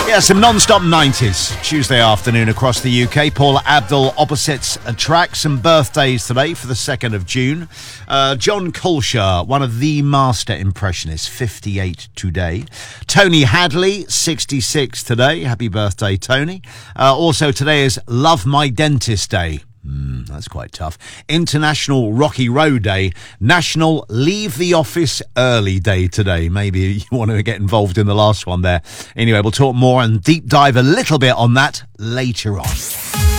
Yeah, some non-stop 90s. Tuesday afternoon across the UK. Paula Abdul opposites attract. Some birthdays today for the 2nd of June. John Coleshaw, one of the master impressionists, 58 today. Tony Hadley, 66 today. Happy birthday, Tony. Also today is Love My Dentist Day. That's quite tough. International Rocky Road Day. National Leave the Office Early Day today. Maybe you want to get involved in the last one there. Anyway, we'll talk more and deep dive a little bit on that later on.